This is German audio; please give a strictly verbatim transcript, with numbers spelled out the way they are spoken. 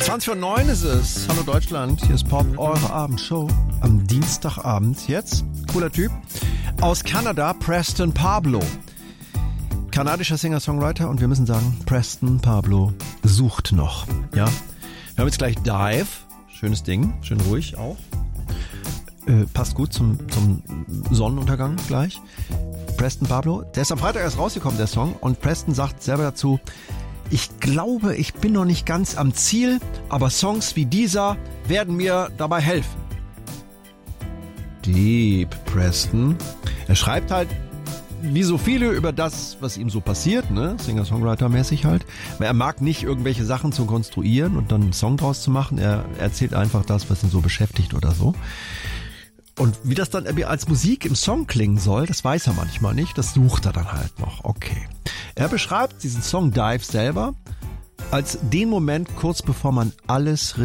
zwanzig Uhr neun ist es. Hallo Deutschland, hier ist Pop, eure Abendshow am Dienstagabend. Jetzt, cooler Typ, aus Kanada, Preston Pablo. Kanadischer Singer-Songwriter und wir müssen sagen, Preston Pablo sucht noch. Ja, wir haben jetzt gleich Dive, schönes Ding, schön ruhig auch. Äh, passt gut zum, zum Sonnenuntergang gleich. Preston Pablo, der ist am Freitag erst rausgekommen, der Song, und Preston sagt selber dazu: Ich glaube, ich bin noch nicht ganz am Ziel, aber Songs wie dieser werden mir dabei helfen. Deep Preston. Er schreibt halt wie so viele über das, was ihm so passiert, ne, Singer-Songwriter-mäßig halt. Er mag nicht irgendwelche Sachen zu konstruieren und dann einen Song draus zu machen. Er erzählt einfach das, was ihn so beschäftigt oder so. Und wie das dann als Musik im Song klingen soll, das weiß er manchmal nicht. Das sucht er dann halt noch. Okay. Er beschreibt diesen Song Dive selber als den Moment kurz bevor man alles